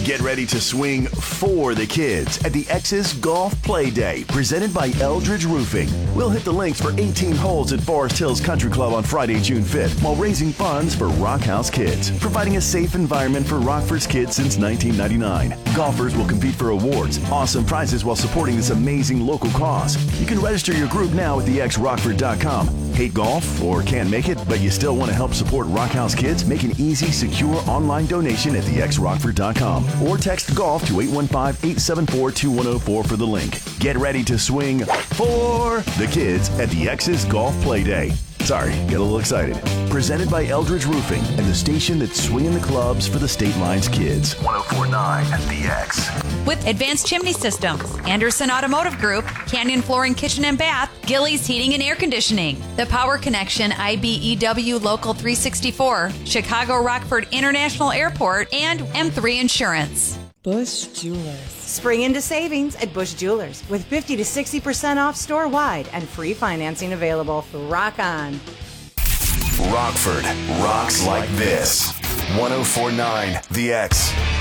Get ready to swing for the kids at the X's Golf Play Day, presented by Eldridge Roofing. We'll hit the links for 18 holes at Forest Hills Country Club on Friday, June 5th, while raising funds for Rock House Kids, providing a safe environment for Rockford's kids since 1999. Golfers will compete for awards, awesome prizes while supporting this amazing local cause. You can register your group now at thexrockford.com. Hate golf or can't make it, but you still want to help support Rock House Kids? Make an easy, secure online donation at thexrockford.com or text golf to 815-874-2104 for the link. Get ready to swing for the kids at the X's Golf Play Day. Sorry, get a little excited. Presented by Eldridge Roofing and the station that's swinging the clubs for the State Lines kids. 104.9 at the X. With Advanced Chimney Systems, Anderson Automotive Group, Canyon Flooring Kitchen and Bath, Gillies Heating and Air Conditioning, The Power Connection, IBEW Local 364, Chicago Rockford International Airport, and M3 Insurance. Bush Jewelers. Spring into savings at Bush Jewelers with 50 to 60% off store-wide and free financing available. Rock on. Rockford rocks like this. 104.9 The X.